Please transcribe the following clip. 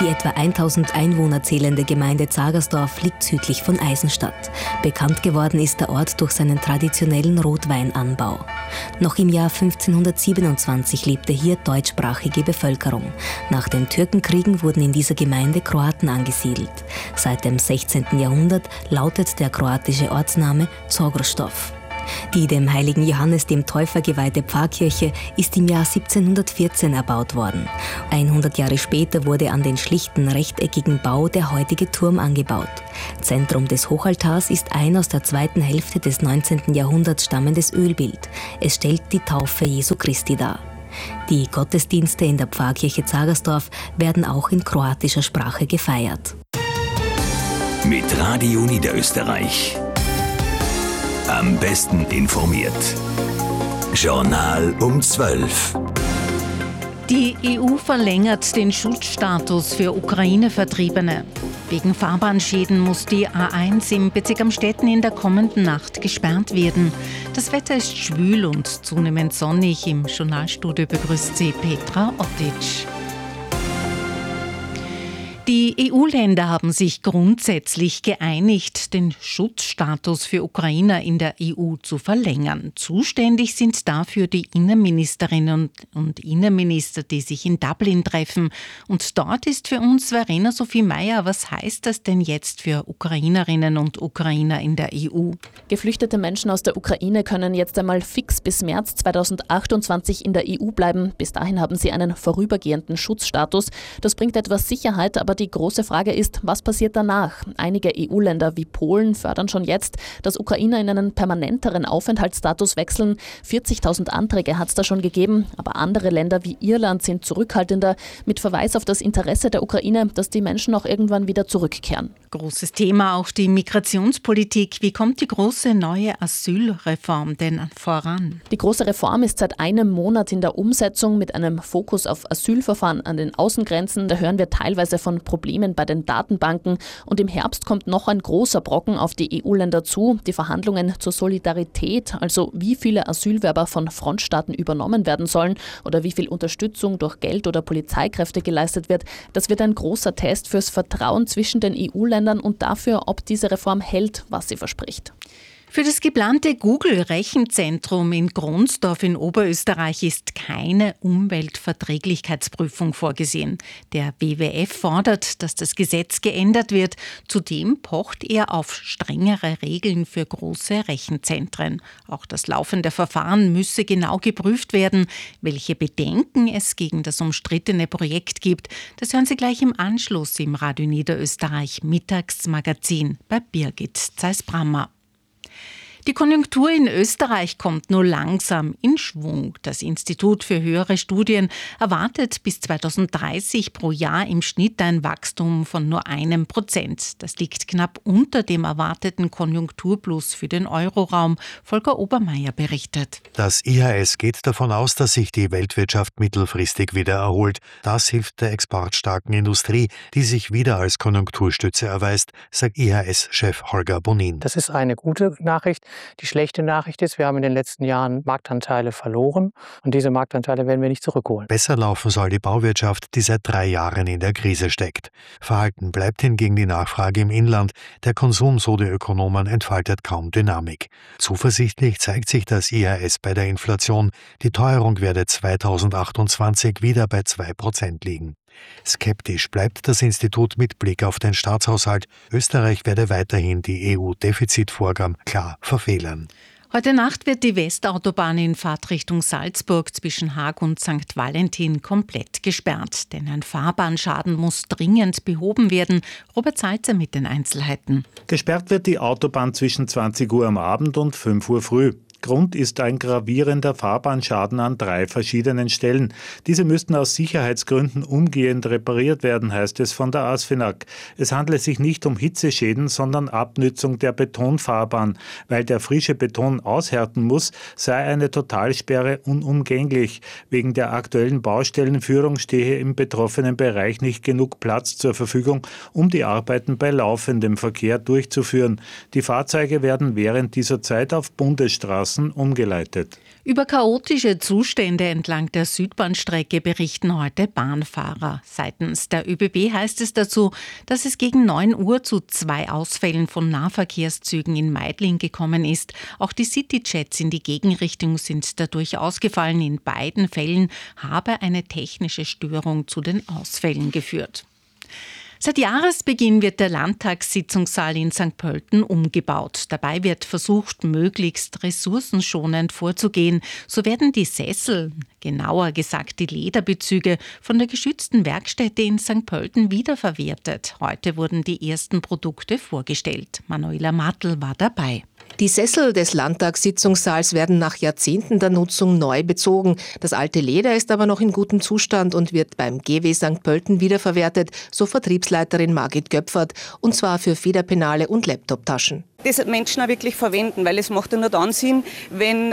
Die etwa 1000 Einwohner zählende Gemeinde Zagersdorf liegt südlich von Eisenstadt. Bekannt geworden ist der Ort durch seinen traditionellen Rotweinanbau. Noch im Jahr 1527 lebte hier deutschsprachige Bevölkerung. Nach den Türkenkriegen wurden in dieser Gemeinde Kroaten angesiedelt. Seit dem 16. Jahrhundert lautet der kroatische Ortsname Zogrostov. Die dem heiligen Johannes dem Täufer geweihte Pfarrkirche ist im Jahr 1714 erbaut worden. 100 Jahre später wurde an den schlichten, rechteckigen Bau der heutige Turm angebaut. Zentrum des Hochaltars ist ein aus der zweiten Hälfte des 19. Jahrhunderts stammendes Ölbild. Es stellt die Taufe Jesu Christi dar. Die Gottesdienste in der Pfarrkirche Zagersdorf werden auch in kroatischer Sprache gefeiert. Mit Radio Niederösterreich. Am besten informiert. Journal um 12. Die EU verlängert den Schutzstatus für Ukraine-Vertriebene. Wegen Fahrbahnschäden muss die A1 im Bezirk Amstetten in der kommenden Nacht gesperrt werden. Das Wetter ist schwül und zunehmend sonnig. Im Journalstudio begrüßt sie Petra Ottic. Die EU-Länder haben sich grundsätzlich geeinigt, den Schutzstatus für Ukrainer in der EU zu verlängern. Zuständig sind dafür die Innenministerinnen und Innenminister, die sich in Dublin treffen. Und dort ist für uns Verena Sophie Meyer. Was heißt das denn jetzt für Ukrainerinnen und Ukrainer in der EU? Geflüchtete Menschen aus der Ukraine können jetzt einmal fix bis März 2028 in der EU bleiben. Bis dahin haben sie einen vorübergehenden Schutzstatus. Das bringt etwas Sicherheit, aber die große Frage ist, was passiert danach? Einige EU-Länder wie Polen fördern schon jetzt, dass Ukrainer in einen permanenteren Aufenthaltsstatus wechseln. 40.000 Anträge hat es da schon gegeben, aber andere Länder wie Irland sind zurückhaltender, mit Verweis auf das Interesse der Ukraine, dass die Menschen auch irgendwann wieder zurückkehren. Großes Thema auch die Migrationspolitik. Wie kommt die große neue Asylreform denn voran? Die große Reform ist seit einem Monat in der Umsetzung mit einem Fokus auf Asylverfahren an den Außengrenzen. Da hören wir teilweise von Problemen bei den Datenbanken. Und im Herbst kommt noch ein großer Brocken auf die EU-Länder zu. Die Verhandlungen zur Solidarität, also wie viele Asylwerber von Frontstaaten übernommen werden sollen oder wie viel Unterstützung durch Geld oder Polizeikräfte geleistet wird. Das wird ein großer Test fürs Vertrauen zwischen den EU-Ländern und dafür, ob diese Reform hält, was sie verspricht. Für das geplante Google-Rechenzentrum in Gronsdorf in Oberösterreich ist keine Umweltverträglichkeitsprüfung vorgesehen. Der WWF fordert, dass das Gesetz geändert wird. Zudem pocht er auf strengere Regeln für große Rechenzentren. Auch das laufende Verfahren müsse genau geprüft werden. Welche Bedenken es gegen das umstrittene Projekt gibt, das hören Sie gleich im Anschluss im Radio Niederösterreich Mittagsmagazin bei Birgit Zeiss-Brammer. Die Konjunktur in Österreich kommt nur langsam in Schwung. Das Institut für höhere Studien erwartet bis 2030 pro Jahr im Schnitt ein Wachstum von nur 1%. Das liegt knapp unter dem erwarteten Konjunkturplus für den Euroraum. Volker Obermeier berichtet. Das IHS geht davon aus, dass sich die Weltwirtschaft mittelfristig wieder erholt. Das hilft der exportstarken Industrie, die sich wieder als Konjunkturstütze erweist, sagt IHS-Chef Holger Bonin. Das ist eine gute Nachricht. Die schlechte Nachricht ist, wir haben in den letzten Jahren Marktanteile verloren und diese Marktanteile werden wir nicht zurückholen. Besser laufen soll die Bauwirtschaft, die seit 3 Jahren in der Krise steckt. Verhalten bleibt hingegen die Nachfrage im Inland. Der Konsum, so die Ökonomen, entfaltet kaum Dynamik. Zuversichtlich zeigt sich das IHS bei der Inflation. Die Teuerung werde 2028 wieder bei 2% liegen. Skeptisch bleibt das Institut mit Blick auf den Staatshaushalt. Österreich werde weiterhin die EU-Defizitvorgaben klar verfehlen. Heute Nacht wird die Westautobahn in Fahrtrichtung Salzburg zwischen Haag und St. Valentin komplett gesperrt. Denn ein Fahrbahnschaden muss dringend behoben werden. Robert Salzer mit den Einzelheiten. Gesperrt wird die Autobahn zwischen 20 Uhr am Abend und 5 Uhr früh. Grund ist ein gravierender Fahrbahnschaden an 3 verschiedenen Stellen. Diese müssten aus Sicherheitsgründen umgehend repariert werden, heißt es von der ASFINAG. Es handle sich nicht um Hitzeschäden, sondern Abnützung der Betonfahrbahn. Weil der frische Beton aushärten muss, sei eine Totalsperre unumgänglich. Wegen der aktuellen Baustellenführung stehe im betroffenen Bereich nicht genug Platz zur Verfügung, um die Arbeiten bei laufendem Verkehr durchzuführen. Die Fahrzeuge werden während dieser Zeit auf Bundesstraßen Straßen umgeleitet. Über chaotische Zustände entlang der Südbahnstrecke berichten heute Bahnfahrer. Seitens der ÖBB heißt es dazu, dass es gegen 9 Uhr zu 2 Ausfällen von Nahverkehrszügen in Meidling gekommen ist. Auch die Cityjets in die Gegenrichtung sind dadurch ausgefallen. In beiden Fällen habe eine technische Störung zu den Ausfällen geführt. Seit Jahresbeginn wird der Landtagssitzungssaal in St. Pölten umgebaut. Dabei wird versucht, möglichst ressourcenschonend vorzugehen. So werden die Sessel, genauer gesagt die Lederbezüge, von der geschützten Werkstätte in St. Pölten wiederverwertet. Heute wurden die ersten Produkte vorgestellt. Manuela Martl war dabei. Die Sessel des Landtagssitzungssaals werden nach Jahrzehnten der Nutzung neu bezogen. Das alte Leder ist aber noch in gutem Zustand und wird beim GW St. Pölten wiederverwertet, so Vertriebsleiterin Margit Göpfert, und zwar für Federpenale und Laptoptaschen. Das Menschen auch wirklich verwenden, weil es macht ja nur dann Sinn, wenn